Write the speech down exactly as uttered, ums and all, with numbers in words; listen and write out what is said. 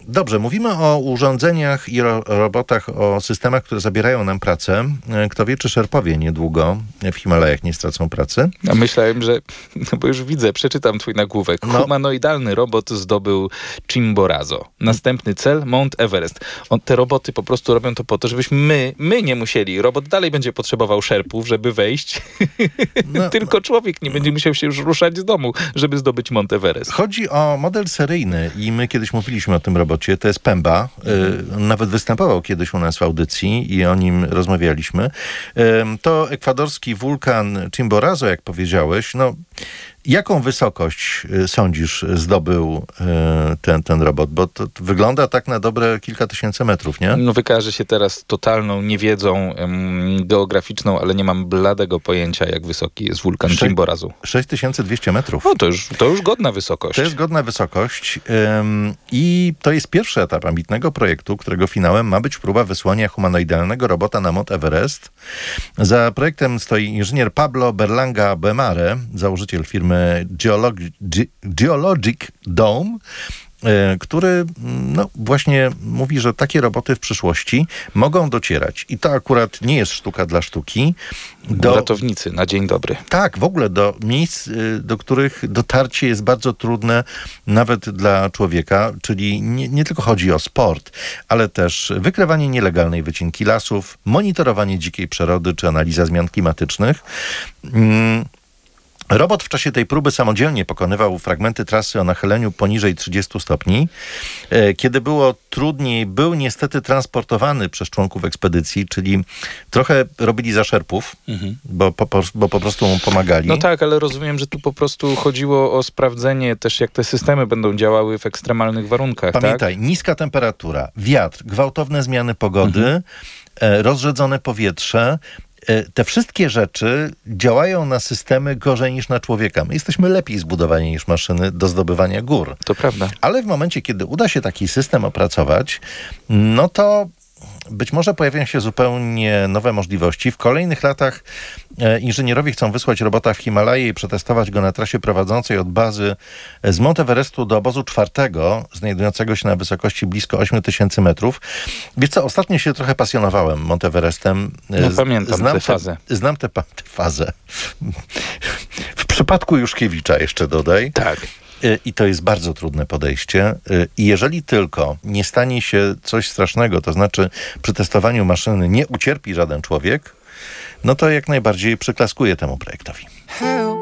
Dobrze, mówimy o urządzeniach i ro- robotach, o systemach, które zabierają nam pracę. Kto wie, czy Szerpowie niedługo w Himalajach nie stracą pracy? A myślałem, że, no bo już widzę, przeczytam twój nagłówek. No. Humanoidalny robot zdobył Chimborazo. Następny cel, Mount Everest. On, te roboty po prostu robią to po to, żebyśmy my, my nie musieli. Robot dalej będzie potrzebował szerpów, żeby wejść. No, Tylko człowiek nie będzie musiał się już ruszać z domu, żeby zdobyć Mount Everest. Chodzi o model seryjny i my kiedyś mówiliśmy o tym robocie. To jest Pemba. Y, on nawet występował kiedyś u nas w audycji i o nim rozmawialiśmy. Y, to ekwadorski wulkan Chimborazo, jak powiedziałeś. No, jaką wysokość y, sądzisz zdobył y, ten, ten robot? Bo to, to wygląda tak na dobre kilka tysięcy metrów, nie? No wykaże się teraz totalną niewiedzą um, geograficzną, ale nie mam bladego pojęcia, jak wysoki jest wulkan Sze- Chimborazo. sześć tysięcy dwieście metrów. No to już, to już godna wysokość. To jest godna wysokość ym, i to jest pierwszy etap ambitnego projektu, którego finałem ma być próba wysłania humanoidalnego robota na Mount Everest. Za projektem stoi inżynier Pablo Berlanga Bemare, założyciel firmy Geologi- Ge- Geologic Dome, który no, właśnie mówi, że takie roboty w przyszłości mogą docierać. I to akurat nie jest sztuka dla sztuki. Do... Ratownicy, na dzień dobry. Tak, w ogóle do miejsc, do których dotarcie jest bardzo trudne nawet dla człowieka, czyli nie, nie tylko chodzi o sport, ale też wykrywanie nielegalnej wycinki lasów, monitorowanie dzikiej przyrody czy analiza zmian klimatycznych. Mm. Robot w czasie tej próby samodzielnie pokonywał fragmenty trasy o nachyleniu poniżej trzydziestu stopni. Kiedy było trudniej, był niestety transportowany przez członków ekspedycji, czyli trochę robili za szerpów, mhm. bo, po, bo po prostu mu pomagali. No tak, ale rozumiem, że tu po prostu chodziło o sprawdzenie też, jak te systemy będą działały w ekstremalnych warunkach. Pamiętaj, tak? Niska temperatura, wiatr, gwałtowne zmiany pogody, mhm. rozrzedzone powietrze. Te wszystkie rzeczy działają na systemy gorzej niż na człowieka. My jesteśmy lepiej zbudowani niż maszyny do zdobywania gór. To prawda. Ale w momencie, kiedy uda się taki system opracować, no to być może pojawią się zupełnie nowe możliwości. W kolejnych latach e, inżynierowie chcą wysłać robota w Himalaje i przetestować go na trasie prowadzącej od bazy z Mount Everestu do obozu czwartego, znajdującego się na wysokości blisko ośmiu tysięcy metrów. Wiesz co, ostatnio się trochę pasjonowałem Mount Everestem. No pamiętam znam tę fazę. Te, znam tę tę fazę. W przypadku Juszkiewicza jeszcze dodaj. Tak. I to jest bardzo trudne podejście. I jeżeli tylko nie stanie się coś strasznego, to znaczy przy testowaniu maszyny nie ucierpi żaden człowiek, no to jak najbardziej przyklaskuję temu projektowi. Help